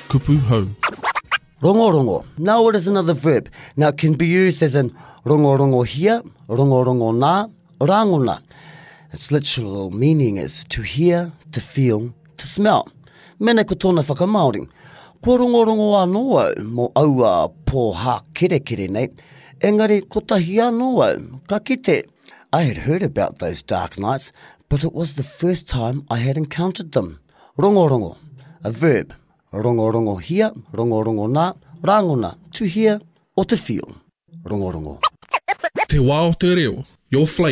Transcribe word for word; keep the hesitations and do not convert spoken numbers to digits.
kupu hau. Rongorongo. Now it is another verb. Now it can be used as in rongorongo hia, rongorongo nā, rangona. Its literal meaning is to hear, to feel, to smell. Mene ko tōna whakamaori. Ko rongorongo anō au mo aua pō hā kere kere nei. Engari ko tahi anō au, ka kite. I had heard about those dark nights, but it was the first time I had encountered them. Rongorongo, a verb. Rongorongo hia, rongorongo nā, rangona, to hear or to feel. Rongorongo. Te wā o te reo, your flavor.